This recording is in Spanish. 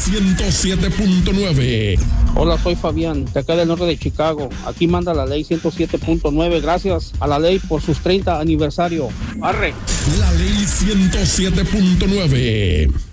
107.9. Hola, soy Fabián, de acá del norte de Chicago. Aquí manda la ley 107.9. Gracias a la ley por sus 30 aniversario. ¡Arre! La ley 107.9.